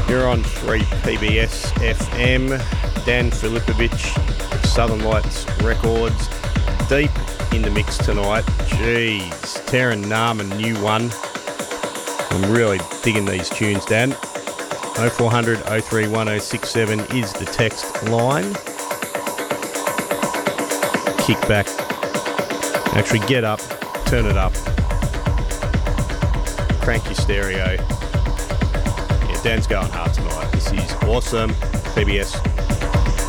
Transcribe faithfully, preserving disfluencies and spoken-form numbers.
You're on three P B S F M. Dan Filipovic, Southern Lights Records, deep in the mix tonight. Jeez, Taryn Narman, new one. I'm really digging these tunes, Dan. oh four hundred, oh three one oh six seven is the text line. Kick back. Actually, get up, turn it up. Crank your stereo. Yeah, Dan's going hard tonight. This is awesome. P B S